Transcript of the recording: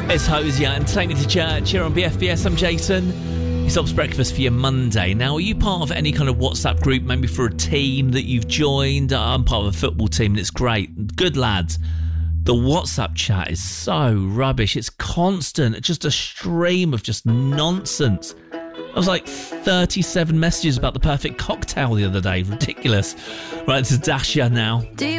It's Hosier and Take Me to Church here on BFBS. I'm Jason. It's Ob's Breakfast for your Monday. Now, are you part of any kind of WhatsApp group, maybe for a team that you've joined? I'm part of a football team and it's great. Good lads. The WhatsApp chat is so rubbish. It's constant. It's just a stream of just nonsense. I was like 37 messages about the perfect cocktail the other day. Ridiculous. Right, this is Dasha now.